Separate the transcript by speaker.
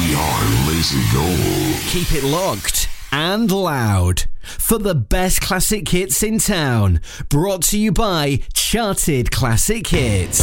Speaker 1: We are Lazy Gold.
Speaker 2: Keep it locked and loud for the best classic hits in town. Brought to you by Charted Classic Hits.